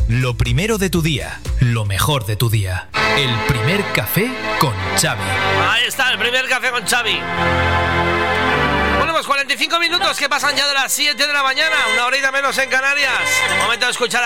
Lo primero de tu día, lo mejor de tu día. El primer café con Xavi. Ahí está, el primer café con Xavi. Bueno, pues 45 minutos que pasan ya de las 7 de la mañana, una horita menos en Canarias. Momento de escuchar a